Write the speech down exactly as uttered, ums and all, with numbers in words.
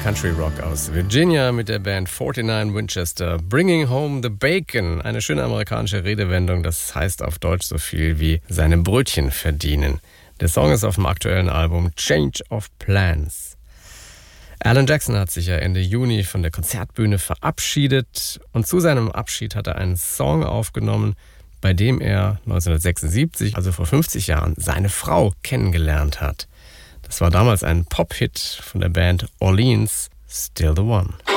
Country Rock aus Virginia mit der Band neunundvierzig Winchester. Bringing Home the Bacon. Eine schöne amerikanische Redewendung, das heißt auf Deutsch so viel wie seine Brötchen verdienen. Der Song ist auf dem aktuellen Album Change of Plans. Alan Jackson hat sich ja Ende Juni von der Konzertbühne verabschiedet und zu seinem Abschied hat er einen Song aufgenommen, bei dem er neunzehnhundertsechsundsiebzig, also vor fünfzig Jahren, seine Frau kennengelernt hat. Das war damals ein Pop-Hit von der Band Orleans, Still the One.